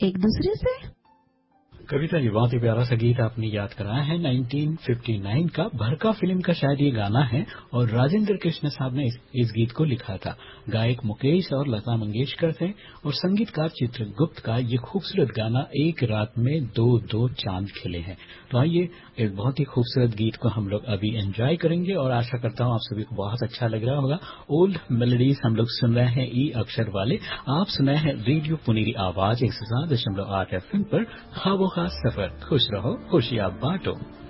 एक दूसरे से। कविता जी, बहुत ही प्यारा सा गीत आपने याद कराया है। 1959 का भरका फिल्म का शायद ये गाना है और राजेंद्र कृष्ण साहब ने इस गीत को लिखा था। गायक मुकेश और लता मंगेशकर थे और संगीतकार चित्रगुप्त का ये खूबसूरत गाना एक रात में दो दो चांद खिले हैं। तो आइए एक बहुत ही खूबसूरत गीत को हम लोग अभी एंजॉय करेंगे और आशा करता हूँ आप सभी को बहुत अच्छा लग रहा होगा। ओल्ड मेलोडीज हम लोग सुन रहे हैं ई अक्षर वाले। आप सुन रहे हैं रेडियो पुनेरी आवाज 107.8 FM पर। ख्वाबों का सफर, खुश रहो खुशियां बांटो।